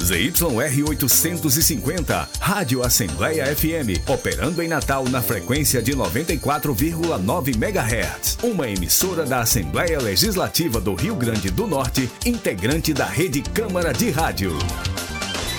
ZYR 850, Rádio Assembleia FM, operando em Natal na frequência de 94,9 MHz. Uma emissora da Assembleia Legislativa do Rio Grande do Norte, integrante da Rede Câmara de Rádio.